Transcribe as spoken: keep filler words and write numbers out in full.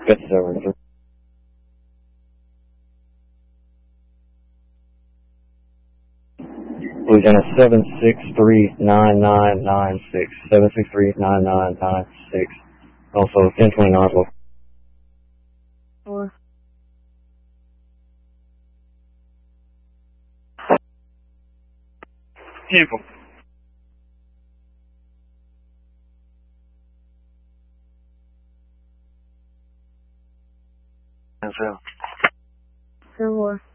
Good over. Louisiana seven six three nine nine nine six. seven six three nine nine nine six. Also ten twenty-nine. Four. Vehicle. Four.